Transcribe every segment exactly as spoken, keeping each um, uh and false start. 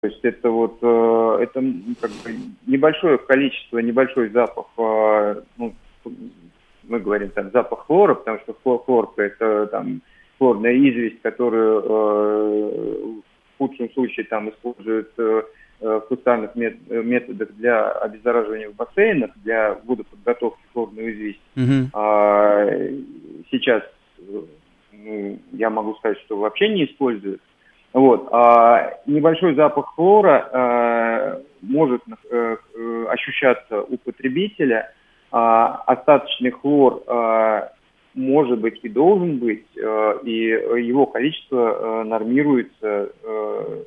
То есть это вот э, это как бы небольшое количество, небольшой запах, э, ну, мы говорим там запах хлора, потому что хлор, хлорка это там хлорная известь, которую э, в худшем случае там используют э, в кустарных мет, методах для обеззараживания в бассейнах, для водоподготовки хлорной извести. Mm-hmm. А, сейчас ну, я могу сказать, что вообще не используют. Вот. А небольшой запах хлора а, может а, ощущаться у потребителя. А, остаточный хлор а, может быть и должен быть, а, и его количество а, нормируется а,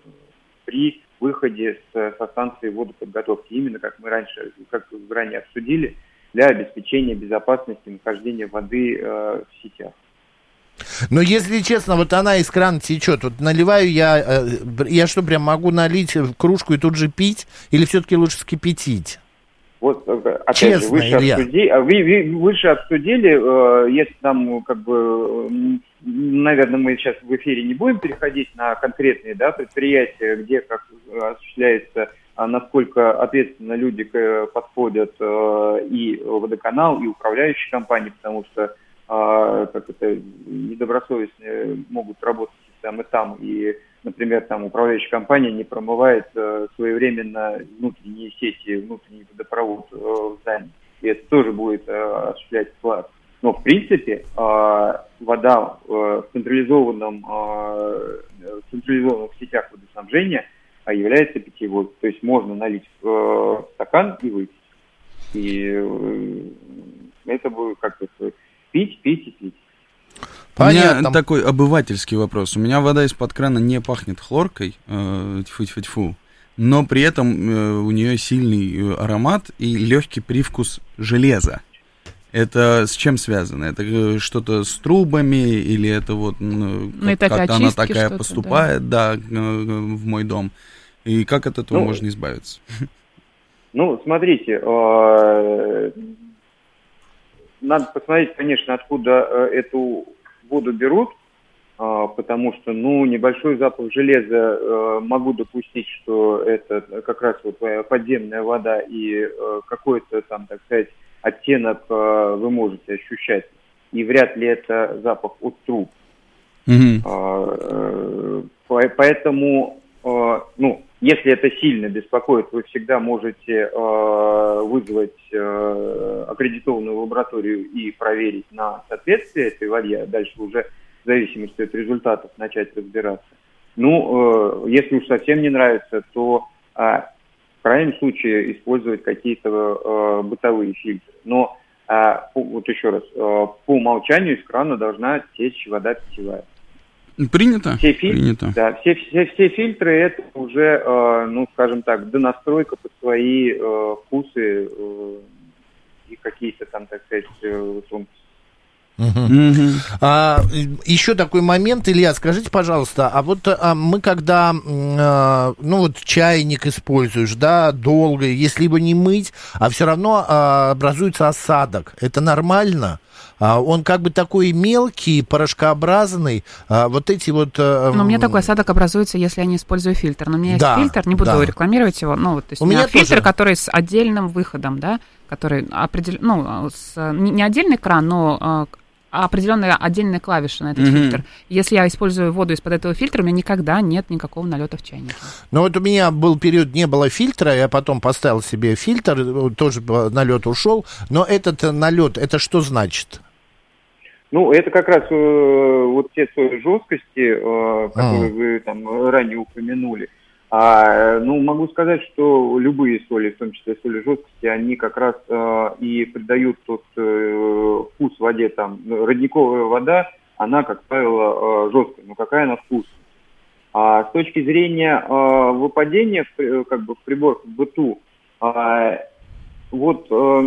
при выходе с, со станции водоподготовки. Именно как мы раньше, как ранее обсудили, для обеспечения безопасности нахождения воды а, в сетях. Но если честно, вот она из крана течет, вот наливаю я, я что, прям могу налить в кружку и тут же пить, или все-таки лучше вскипятить? Вот, опять честно, же, выше, обсуди, вы, вы, выше обсудили, если там, как бы, наверное, мы сейчас в эфире не будем переходить на конкретные, да, предприятия, где как осуществляется, насколько ответственно люди подходят, и водоканал, и управляющие компании, потому что как это, недобросовестные могут работать и там, и там, и, например, там управляющая компания не промывает э, своевременно внутренние сети, внутренний водопровод э, в здании, и это тоже будет э, осуществлять вклад. Но, в принципе, э, вода э, в централизованном, э, в централизованных сетях водоснабжения э, является питьевой, то есть можно налить в э, стакан и выпить. И э, это будет как-то пить, пить и пить. Понятно. У меня такой обывательский вопрос. У меня вода из-под крана не пахнет хлоркой, э, тьфу-тьфу-тьфу, но при этом э, у нее сильный аромат и легкий привкус железа. Это с чем связано? Это что-то с трубами или это вот ну, как, как она такая поступает, да, да, в мой дом? И как от этого ну, можно избавиться? Ну, смотрите, э- надо посмотреть, конечно, откуда э, эту воду берут, э, потому что, ну, небольшой запах железа, э, могу допустить, что это как раз вот подземная вода и э, какой-то там, так сказать, оттенок э, вы можете ощущать. И вряд ли это запах от труб. Mm-hmm. Э, э, поэтому, э, ну, если это сильно беспокоит, вы всегда можете э, вызвать э, аккредитованную лабораторию и проверить на соответствие этой воде, а дальше уже в зависимости от результатов начать разбираться. Ну, э, если уж совсем не нравится, то э, в крайнем случае использовать какие-то э, бытовые фильтры. Но, э, вот еще раз, э, по умолчанию из крана должна течь вода питьевая. Принято. Все, филь... Принято. Да, все, все, все фильтры это уже, э, ну, скажем так, донастройка под свои э, вкусы э, и какие-то там, так сказать, э, тонкости. Uh-huh. Uh-huh. А, еще такой момент, Илья, скажите, пожалуйста, а вот а, мы когда, а, ну вот чайник используешь, да, долго, если его не мыть, а все равно а, образуется осадок, это нормально? А, он как бы такой мелкий, порошкообразный, а, вот эти вот... А, но у меня такой осадок образуется, если я не использую фильтр, но у меня да, есть фильтр, не буду да. рекламировать его, ну, то есть у, у меня, меня фильтр, тоже... который с отдельным выходом, да, который определен, ну, с, не отдельный кран, но... а определенные отдельные клавиши на этот mm-hmm. фильтр. Если я использую воду из-под этого фильтра, у меня никогда нет никакого налета в чайнике. Ну вот у меня был период, не было фильтра, я потом поставил себе фильтр, тоже налет ушел, но этот налет, это что значит? Ну, это как раз э, вот те соли жесткости, э, которые а. вы там ранее упомянули. А, ну, могу сказать, что любые соли, в том числе соли жесткости, они как раз э, и придают тот э, вкус воде. Там родниковая вода, она, как правило, э, жесткая, но какая она вкусная. А с точки зрения э, выпадения в, как бы, в приборах в быту, э, вот, э,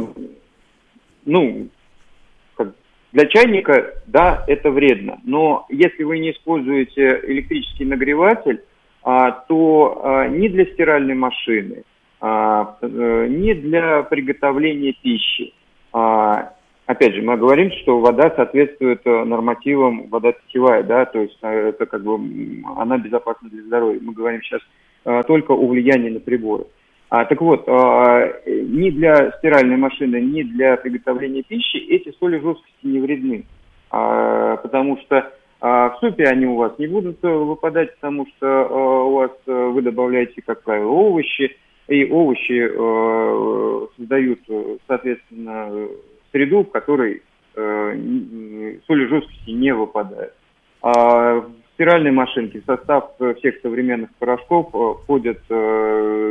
ну, как, для чайника, да, это вредно. Но если вы не используете электрический нагреватель, А, то а, ни для стиральной машины, а, а, ни для приготовления пищи. А, опять же, мы говорим, что вода соответствует нормативам, вода питьевая, да, то есть это как бы она безопасна для здоровья. Мы говорим сейчас только о влиянии на приборы. А, так вот, а, ни для стиральной машины, ни для приготовления пищи эти соли жесткости не вредны, а, потому что а, в супе они у вас не будут выпадать, потому что а, у вас а, вы добавляете, как правило, овощи, и овощи а, создают, соответственно, среду, в которой а, соли жесткости не выпадают. А в стиральной машинке в состав всех современных порошков входят а,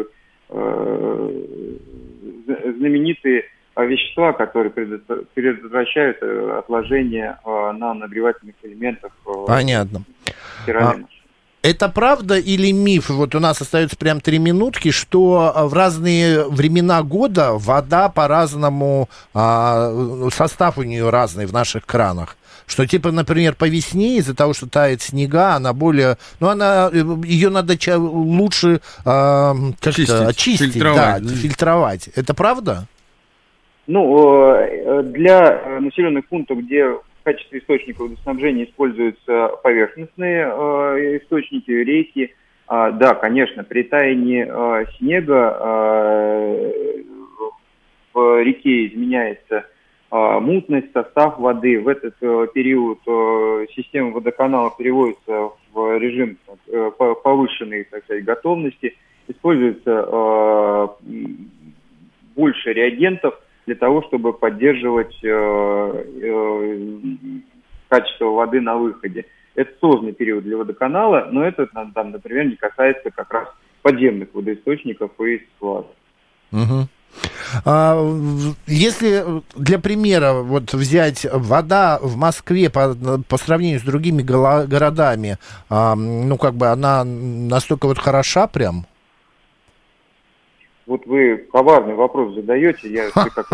знаменитые вещества, которые предотвращают отложение на нагревательных элементах. Понятно. А, это правда или миф? Вот у нас остается прям три минутки, что в разные времена года вода по-разному, а, состав у нее разный в наших кранах. Что, типа, например, по весне из-за того, что тает снега, она более... Ну, она... Ее надо ча- лучше э, как-то очистить, фильтровать, да, да. фильтровать. Это правда? Ну, для населенных пунктов, где в качестве источников водоснабжения используются поверхностные э, источники, реки, э, да, конечно, при таянии э, снега э, в реке изменяется мутность, состав воды. В этот э, период э, система водоканала переводится в режим э, повышенной, так сказать, готовности. Используется э, больше реагентов для того, чтобы поддерживать э, э, качество воды на выходе. Это сложный период для водоканала, но это, там, например, не касается как раз подземных водоисточников и складов. Угу. Если для примера вот взять вода в Москве по, по сравнению с другими городами, ну как бы она настолько вот хороша прям? Вот вы коварный вопрос задаете, я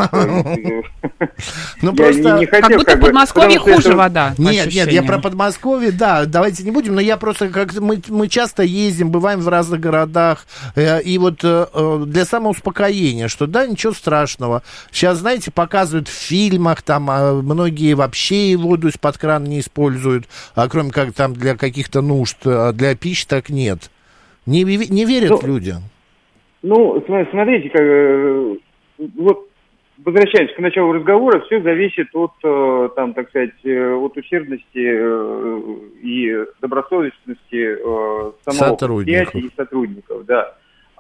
ну просто как будто в Подмосковье хуже вода. Нет, нет, я про Подмосковье, да, давайте не будем, но я просто, как мы, мы часто ездим, бываем в разных городах, и вот для самоуспокоения, что да, ничего страшного. Сейчас, знаете, показывают в фильмах, там многие вообще воду из-под крана не используют, кроме как там для каких-то нужд, для пищи так нет. Не, не верят люди. Ну, смотрите, как, вот, возвращаясь к началу разговора, все зависит от, там, так сказать, от усердности и добросовестности самого предприятия и сотрудников, да.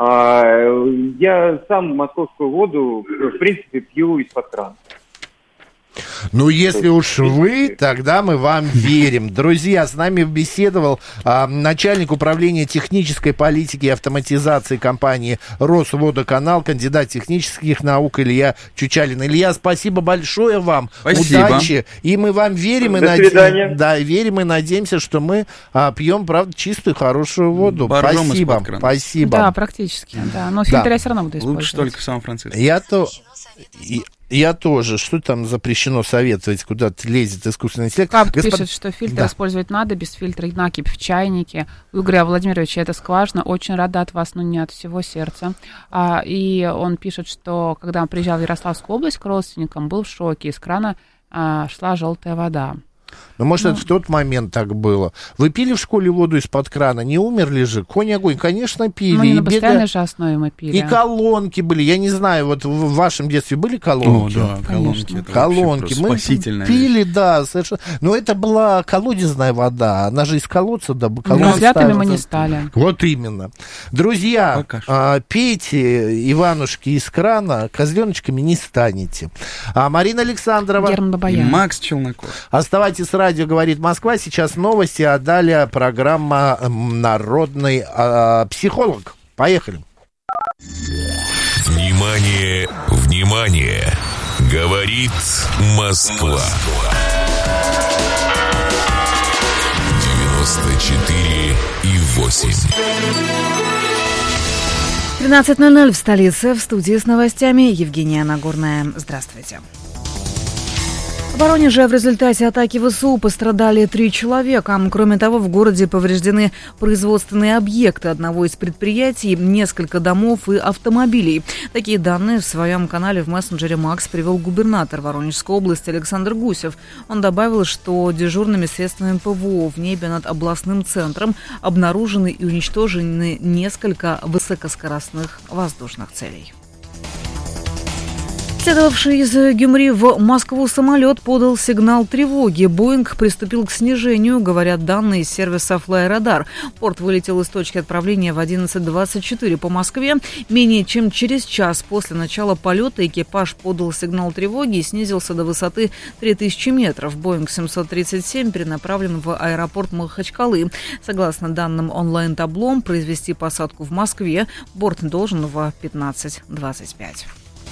Я сам московскую воду, в принципе, пью из-под крана. Ну, если уж вы, тогда мы вам верим. Друзья, с нами беседовал а, начальник управления технической политики и автоматизации компании «Росводоканал», кандидат технических наук Илья Чучалин. Илья, спасибо большое вам. Спасибо. Удачи. И мы вам верим. До и свидания. Наде... Да, верим и надеемся, что мы а, пьем, правда, чистую, хорошую воду. Боржом спасибо. Спасибо. Да, практически. Да. Но фильтр да. я все равно буду использовать. Лучше только в Сан-Франциско. Я то... Я тоже. Что там запрещено советовать, куда-то лезет искусственный интеллект? Пап Господ... пишет, что фильтр да. использовать надо, без фильтра накипь в чайнике. У Игоря Владимировича это скважина. Очень рада от вас, но не от всего сердца. А, и он пишет, что когда он приезжал в Ярославскую область к родственникам, был в шоке. Из крана а, шла желтая вода. Ну, может, ну, это в тот момент так было. Вы пили в школе воду из-под крана? Не умерли же? Конь-огонь, конечно, пили. Ну, не на постоянной же основе мы пили. И колонки были. Я не знаю, вот в вашем детстве были колонки? О, да, колонки. Это колонки. Мы пили, да, совершенно. Но это была колодезная вода. Она же из колодца, да, колодец. Взятыми мы не стали. Вот именно. Друзья, а, пейте Иванушки из крана, козленочками не станете. А Марина Александрова. Герман Бабаян. Макс Челноков. Оставайтесь с радио «Говорит Москва». Сейчас новости, а далее программа «Народный э, психолог». Поехали. Внимание, внимание! Говорит Москва. девяносто четыре и восемь. тринадцать ноль ноль в столице. В студии с новостями Евгения Нагорная. Здравствуйте. Воронеже в результате атаки ВСУ пострадали три человека. Кроме того, в городе повреждены производственные объекты одного из предприятий, несколько домов и автомобилей. Такие данные в своем канале в мессенджере Макс привел губернатор Воронежской области Александр Гусев. Он добавил, что дежурными средствами ПВО в небе над областным центром обнаружены и уничтожены несколько высокоскоростных воздушных целей. Следовавший из Гюмри в Москву самолет подал сигнал тревоги. Боинг приступил к снижению, говорят данные из сервиса FlyRadar. Порт вылетел из точки отправления в одиннадцать двадцать четыре по Москве. Менее чем через час после начала полета экипаж подал сигнал тревоги и снизился до высоты три тысячи метров. Боинг семьсот тридцать семь перенаправлен в аэропорт Махачкалы. Согласно данным онлайн-табло, произвести посадку в Москве борт должен в пятнадцать двадцать пять.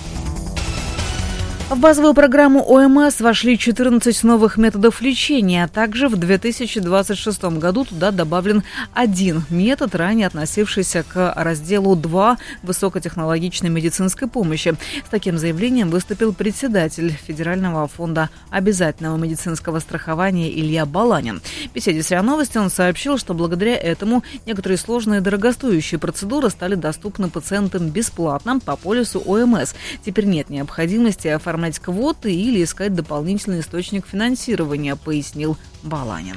В базовую программу ОМС вошли четырнадцать новых методов лечения, а также в две тысячи двадцать шестом году туда добавлен один метод, ранее относившийся к разделу два высокотехнологичной медицинской помощи. С таким заявлением выступил председатель Федерального фонда обязательного медицинского страхования Илья Баланин. В беседе с РИА Новости он сообщил, что благодаря этому некоторые сложные дорогостоящие процедуры стали доступны пациентам бесплатно по полису ОМС. Теперь нет необходимости оформлять квоты или искать дополнительный источник финансирования, пояснил Баланин.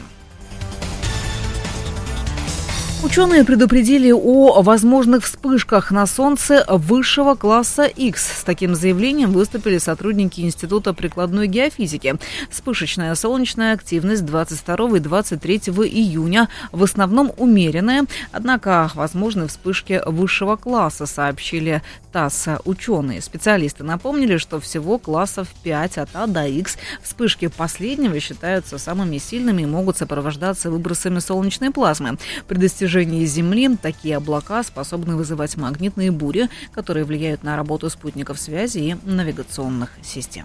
Ученые предупредили о возможных вспышках на Солнце высшего класса X. С таким заявлением выступили сотрудники Института прикладной геофизики. Вспышечная солнечная активность двадцать второго и двадцать третьего июня в основном умеренная, однако возможны вспышки высшего класса, сообщили ТАСС ученые. Специалисты напомнили, что всего классов пять от А до Х. Вспышки последнего считаются самыми сильными и могут сопровождаться выбросами солнечной плазмы. При достижении Земли такие облака способны вызывать магнитные бури, которые влияют на работу спутников связи и навигационных систем.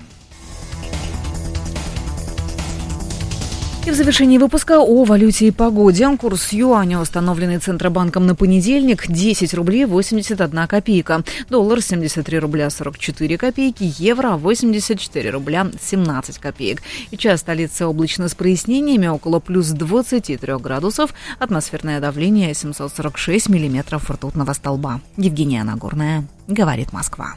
И в завершении выпуска о валюте и погоде. Курс юаня, установленный Центробанком на понедельник, десять рублей восемьдесят одна копейка. Доллар семьдесят три рубля сорок четыре копейки. Евро восемьдесят четыре рубля семнадцать копеек. И час столицы облачно с прояснениями, около плюс двадцати трёх градусов. Атмосферное давление семьсот сорок шесть миллиметров ртутного столба. Евгения Нагорная, говорит Москва.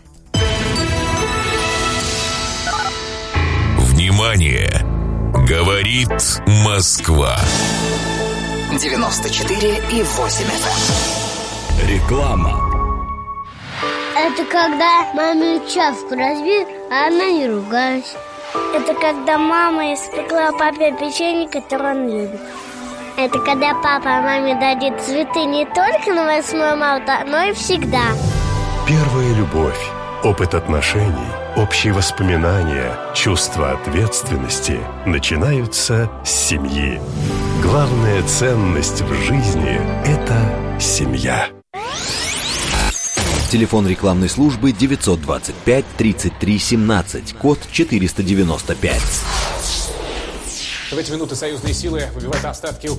Внимание! Говорит Москва. девяносто четыре и восемь эф эм. Реклама. Это когда маме чашку разбил, а она не ругалась. Это когда мама испекла папе печенье, которое он любит. Это когда папа маме дарит цветы не только на восьмое марта, но и всегда. Первая любовь, опыт отношений, общие воспоминания, чувство ответственности начинаются с семьи. Главная ценность в жизни – это семья. Телефон рекламной службы девятьсот двадцать пять тридцать три семнадцать, код четыреста девяносто пять. В эти минуты союзные силы выбивают остатки Украины.